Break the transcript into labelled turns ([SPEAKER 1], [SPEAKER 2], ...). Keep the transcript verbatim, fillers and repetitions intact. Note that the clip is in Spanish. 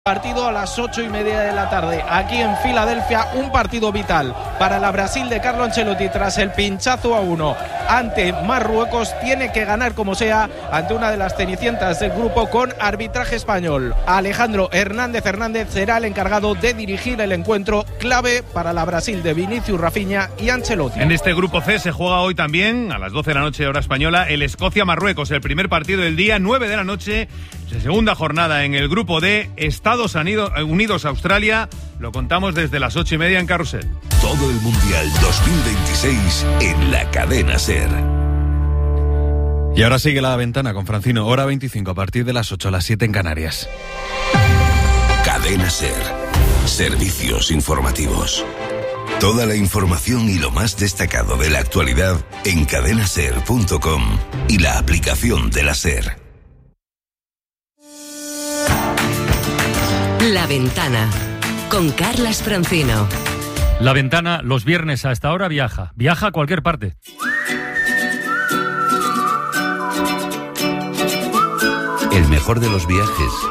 [SPEAKER 1] Partido a las ocho y media de la tarde aquí en Filadelfia, un partido vital para la Brasil de Carlo Ancelotti tras el pinchazo a uno ante Marruecos. Tiene que ganar como sea ante una de las cenicientas del grupo con arbitraje español. Alejandro Hernández Hernández será el encargado de dirigir el encuentro, clave para la Brasil de Vinicius, Rafinha y Ancelotti.
[SPEAKER 2] En este grupo C se juega hoy también a las doce de la noche hora española el Escocia-Marruecos, el primer partido del día, nueve de la noche, segunda jornada en el grupo D, Estados Unidos-Australia. Lo contamos desde las ocho y media en Carrusel.
[SPEAKER 3] Todo el Mundial dos mil veintiséis en la cadena SER.
[SPEAKER 4] Y ahora sigue La Ventana con Francino, hora veinticinco, a partir de las ocho, a las siete en Canarias.
[SPEAKER 3] Cadena SER. Servicios informativos. Toda la información y lo más destacado de la actualidad en cadena ser punto com y la aplicación de la SER.
[SPEAKER 5] La Ventana, con Carlas Francino.
[SPEAKER 6] La Ventana, los viernes a esta hora viaja. Viaja a cualquier parte.
[SPEAKER 7] El mejor de los viajes